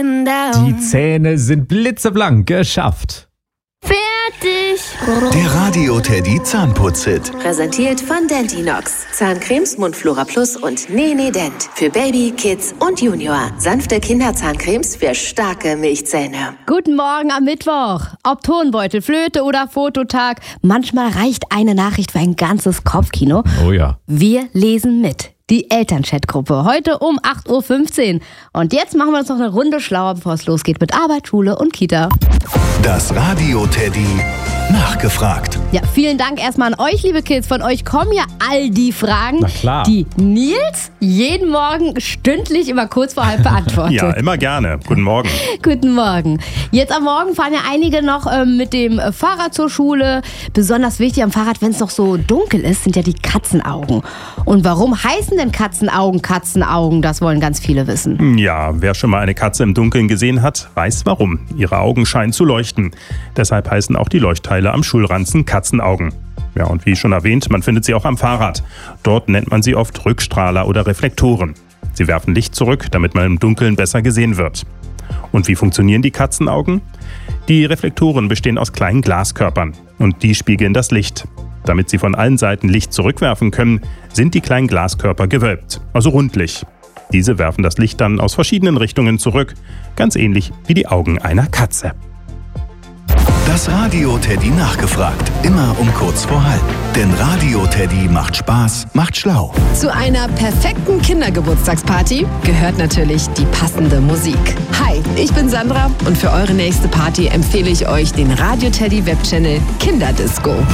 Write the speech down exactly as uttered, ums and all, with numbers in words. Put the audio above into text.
Die Zähne sind blitzeblank, geschafft. Fertig. Der Radio Teddy Zahnputz-Hit. Präsentiert von Dentinox. Zahncremes Mundflora Plus und Nene Dent. Für Baby, Kids und Junior. Sanfte Kinderzahncremes für starke Milchzähne. Guten Morgen am Mittwoch. Ob Tonbeutel, Flöte oder Fototag, manchmal reicht eine Nachricht für ein ganzes Kopfkino. Oh ja. Wir lesen mit. Die Elternchat-Gruppe. Heute um acht Uhr fünfzehn. Und jetzt machen wir uns noch eine Runde schlauer, bevor es losgeht mit Arbeit, Schule und Kita. Das Radio Teddy nachgefragt. Ja, vielen Dank erstmal an euch, liebe Kids. Von euch kommen ja all die Fragen, Na klar. die Nils jeden Morgen stündlich immer kurz vor halb beantwortet. Ja, immer gerne. Guten Morgen. Guten Morgen. Jetzt am Morgen fahren ja einige noch ähm, mit dem Fahrrad zur Schule. Besonders wichtig am Fahrrad, wenn es noch so dunkel ist, sind ja die Katzenaugen. Und warum heißen denn Katzenaugen Katzenaugen? Das wollen ganz viele wissen. Ja, wer schon mal eine Katze im Dunkeln gesehen hat, weiß warum. Ihre Augen scheinen zu leuchten. Deshalb heißen auch die Leuchtteile am Schulranzen Katzenaugen. Ja, und wie schon erwähnt, man findet sie auch am Fahrrad. Dort nennt man sie oft Rückstrahler oder Reflektoren. Sie werfen Licht zurück, damit man im Dunkeln besser gesehen wird. Und wie funktionieren die Katzenaugen? Die Reflektoren bestehen aus kleinen Glaskörpern und die spiegeln das Licht. Damit sie von allen Seiten Licht zurückwerfen können, sind die kleinen Glaskörper gewölbt, also rundlich. Diese werfen das Licht dann aus verschiedenen Richtungen zurück, ganz ähnlich wie die Augen einer Katze. Das Radio Teddy nachgefragt. Immer um kurz vor halb. Denn Radio Teddy macht Spaß, macht schlau. Zu einer perfekten Kindergeburtstagsparty gehört natürlich die passende Musik. Hi, ich bin Sandra und für eure nächste Party empfehle ich euch den Radio Teddy Webchannel Kinderdisco.